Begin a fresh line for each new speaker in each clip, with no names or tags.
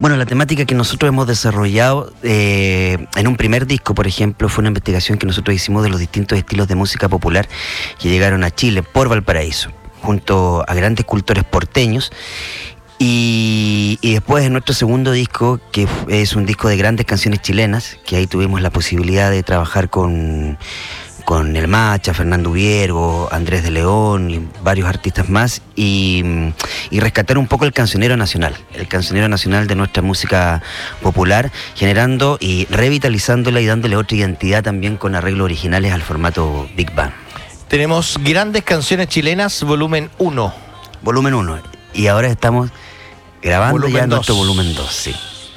Bueno, la temática que nosotros hemos desarrollado en un primer disco, por ejemplo, fue una investigación que nosotros hicimos de los distintos estilos de música popular que llegaron a Chile por Valparaíso, junto a grandes cultores porteños. Y después en nuestro segundo disco, que es un disco de grandes canciones chilenas, que ahí tuvimos la posibilidad de trabajar con El Macha, Fernando Viergo, Andrés de León y varios artistas más, y rescatar un poco el cancionero nacional de nuestra música popular, generando y revitalizándola y dándole otra identidad también con arreglos originales al formato Big Band.
Tenemos grandes canciones chilenas, volumen 1.
Volumen 1, y ahora estamos grabando
Volumen
ya
2.
nuestro volumen 2, sí.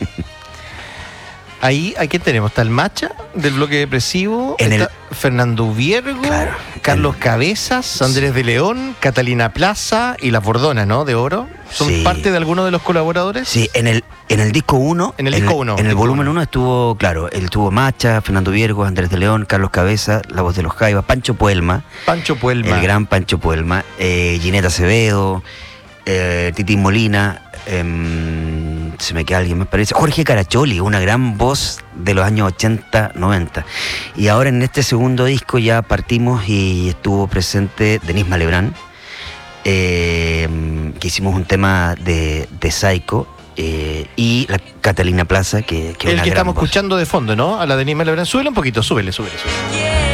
Ahí, ¿a quién tenemos? Está el Macha, del bloque depresivo,
está
Fernando Viergo,
claro,
Carlos Cabezas, Andrés de León, Catalina Plaza y Las Bordonas, ¿no? De Oro. ¿Son
sí.
parte de alguno de los colaboradores?
Sí, en el disco 1,
en el
volumen 1 estuvo, claro, estuvo Macha, Fernando Viergo, Andrés de León, Carlos Cabeza, La Voz de los Jaivas, Pancho Puelma, el gran Pancho Puelma, Gineta Acevedo, Titín Molina, se me queda alguien, me parece, Jorge Caracholi, una gran voz de los años 80, 90. Y ahora en este segundo disco ya partimos y estuvo presente Denise Malebrán, que hicimos un tema de Psycho, y la Catalina Plaza, que
el que estamos escuchando de fondo, ¿no? A la Denise Malebrán. Súbele un poquito, súbele.